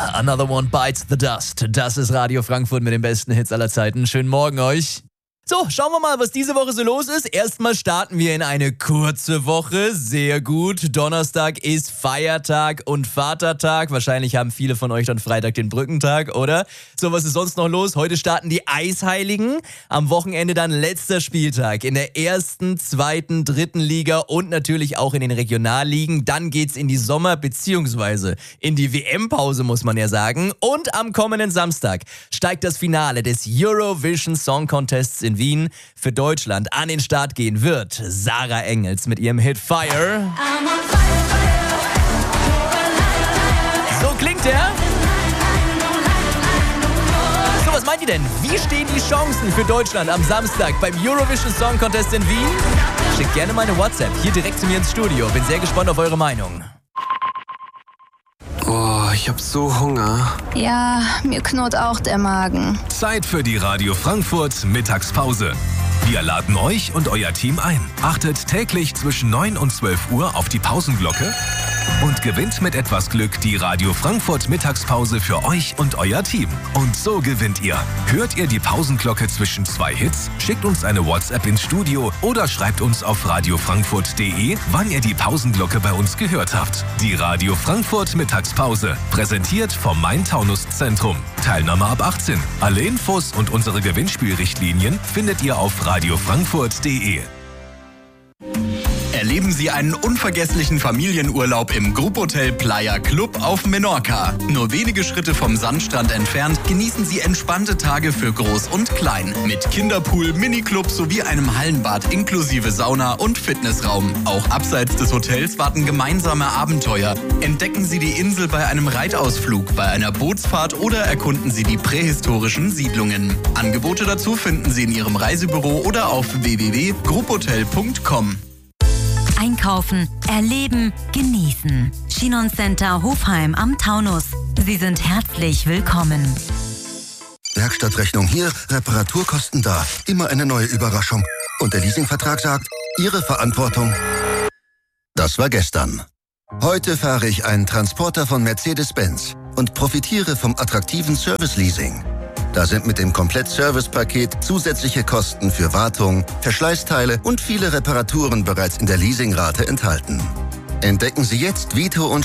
Another One Bites the Dust. Das ist Radio Frankfurt mit den besten Hits aller Zeiten. Schönen Morgen euch. So, schauen wir mal, was diese Woche so los ist. Erstmal starten wir in eine kurze Woche. Sehr gut. Donnerstag ist Feiertag und Vatertag. Wahrscheinlich haben viele von euch dann Freitag den Brückentag, oder? So, was ist sonst noch los? Heute starten die Eisheiligen. Am Wochenende dann letzter Spieltag in der ersten, zweiten, dritten Liga und natürlich auch in den Regionalligen. Dann geht's in die Sommer- bzw. in die WM-Pause, muss man ja sagen. Und am kommenden Samstag steigt das Finale des Eurovision Song Contests in Wien für Deutschland. An den Start gehen wird Sarah Engels mit ihrem Hit Fire. So klingt er. So, was meint ihr denn? Wie stehen die Chancen für Deutschland am Samstag beim Eurovision Song Contest in Wien? Schickt gerne meine WhatsApp hier direkt zu mir ins Studio. Bin sehr gespannt auf eure Meinung. Oh, ich hab so Hunger. Ja, mir knurrt auch der Magen. Zeit für die Radio Frankfurt Mittagspause. Wir laden euch und euer Team ein. Achtet täglich zwischen 9 und 12 Uhr auf die Pausenglocke und gewinnt mit etwas Glück die Radio Frankfurt Mittagspause für euch und euer Team. Und so gewinnt ihr. Hört ihr die Pausenglocke zwischen 2 Hits? Schickt uns eine WhatsApp ins Studio oder schreibt uns auf radiofrankfurt.de, wann ihr die Pausenglocke bei uns gehört habt. Die Radio Frankfurt Mittagspause, präsentiert vom Main-Taunus-Zentrum. Teilnahme ab 18. Alle Infos und unsere Gewinnspielrichtlinien findet ihr auf radiofrankfurt.de. Erleben Sie einen unvergesslichen Familienurlaub im Grupphotel Playa Club auf Menorca. Nur wenige Schritte vom Sandstrand entfernt genießen Sie entspannte Tage für Groß und Klein. Mit Kinderpool, Miniclub sowie einem Hallenbad inklusive Sauna und Fitnessraum. Auch abseits des Hotels warten gemeinsame Abenteuer. Entdecken Sie die Insel bei einem Reitausflug, bei einer Bootsfahrt oder erkunden Sie die prähistorischen Siedlungen. Angebote dazu finden Sie in Ihrem Reisebüro oder auf www.gruphotel.com. Einkaufen, erleben, genießen. Chinon Center Hofheim am Taunus. Sie sind herzlich willkommen. Werkstattrechnung hier, Reparaturkosten da. Immer eine neue Überraschung. Und der Leasingvertrag sagt, Ihre Verantwortung. Das war gestern. Heute fahre ich einen Transporter von Mercedes-Benz und profitiere vom attraktiven Service-Leasing. Da sind mit dem Komplett-Service-Paket zusätzliche Kosten für Wartung, Verschleißteile und viele Reparaturen bereits in der Leasingrate enthalten. Entdecken Sie jetzt Vito und